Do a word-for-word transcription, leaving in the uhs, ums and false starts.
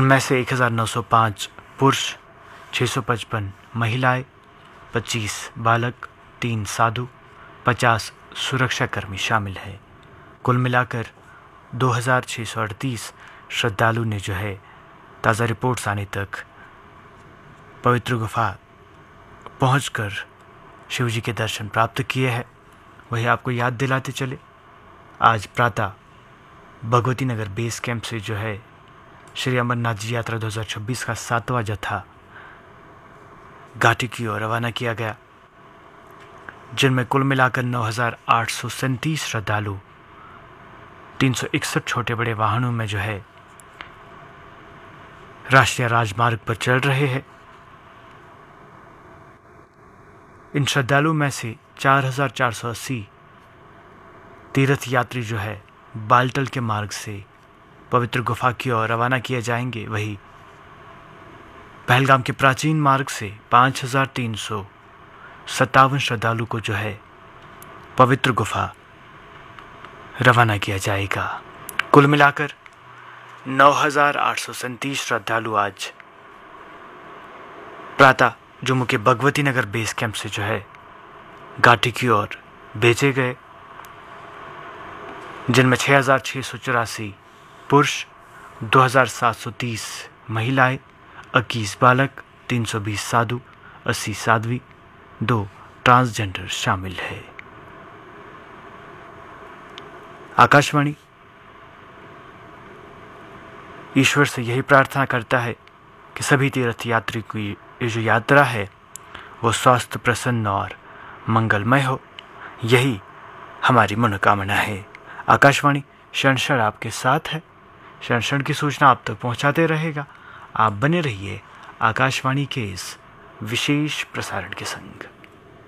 जिनमें से एक हज़ार नौ सौ पाँच पुरुष, छः सौ पचपन महिलाएं, पच्चीस बालक, तीन साधु, पचास सुरक्षाकर्मी शामिल हैं। कुल मिलाकर दो हज़ार छः सौ अड़तीस श्रद्धालु ने जो है ताज़ा रिपोर्ट्स आने तक पवित्र गुफा पहुंचकर शिवजी के दर्शन प्राप्त किए हैं। वही आपको याद दिलाते चले, आज प्रातः भगवती नगर बेस कैंप से जो है श्री अमरनाथ जी यात्रा दो हज़ार छब्बीस का सातवां जत्था घाटी की ओर रवाना किया गया, जिनमें कुल मिलाकर नौ हज़ार आठ सौ सैंतीस श्रद्धालु तीन सौ इकसठ छोटे बड़े वाहनों में जो है राष्ट्रीय राजमार्ग पर चल रहे हैं। इन श्रद्धालुओं में से चार हज़ार चार सौ अस्सी तीर्थ यात्री जो है बालटल के मार्ग से पवित्र गुफा की ओर रवाना किए जाएंगे। वही पहलगाम के प्राचीन मार्ग से पाँच हज़ार तीन सौ सत्तावन श्रद्धालु को जो है पवित्र गुफा रवाना किया जाएगा। कुल मिलाकर नौ हज़ार आठ सौ सैंतीस श्रद्धालु आज प्रातः जम्मू के भगवती नगर बेस कैंप से जो है घाटी की ओर भेजे गए, जिनमें छः हज़ार छः सौ चौरासी पुरुष, दो हज़ार सात सौ तीस महिलाएं, इक्कीस बालक, तीन सौ बीस साधु, अस्सी साध्वी, दो ट्रांसजेंडर शामिल है। आकाशवाणी ईश्वर से यही प्रार्थना करता है कि सभी तीर्थ यात्री की ये जो यात्रा है वो स्वस्थ, प्रसन्न और मंगलमय हो। यही हमारी मनोकामना है। आकाशवाणी क्षण क्षण आपके साथ है, क्षण क्षण की सूचना आप तक पहुंचाते रहेगा। आप बने रहिए आकाशवाणी के इस विशेष प्रसारण के संग।